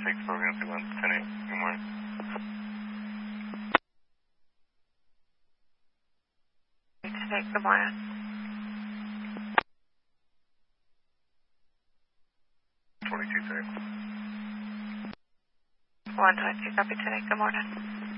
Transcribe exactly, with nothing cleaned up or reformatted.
six, program two one, ten eight. Good morning. ten eight, good morning. twenty-two, six. one twenty-two, copy ten eight, good morning.